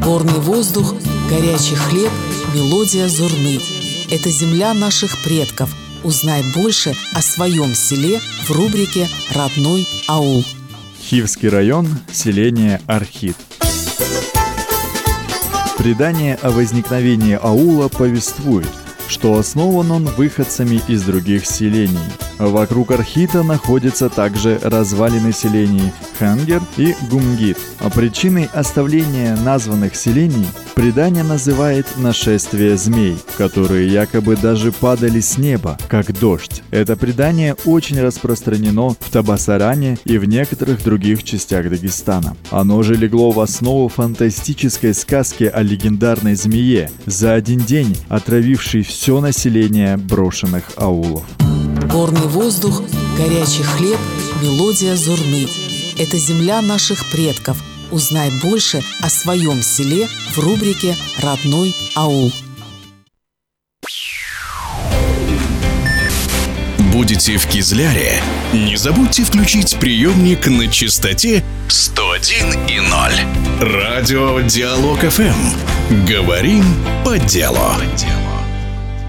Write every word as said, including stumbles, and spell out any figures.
Горный воздух, горячий хлеб, мелодия зурны. Это земля наших предков. Узнай больше о своем селе в рубрике «Родной аул». Хивский район, селение Архит. Предание о возникновении аула повествует, что основан он выходцами из других селений. Вокруг Архита находятся также развалины селений Хангер и Гумгит. А причиной оставления названных селений предание называет нашествие змей, которые якобы даже падали с неба, как дождь. Это предание очень распространено в Табасаране и в некоторых других частях Дагестана. Оно же легло в основу фантастической сказки о легендарной змее, за один день отравившей все население брошенных аулов. Горный воздух, горячий хлеб, мелодия зурны. Это земля наших предков. Узнай больше о своем селе в рубрике «Родной аул». Будете в Кизляре? Не забудьте включить приемник на частоте сто один и ноль. Радио Диалог эф эм. Говорим по делу.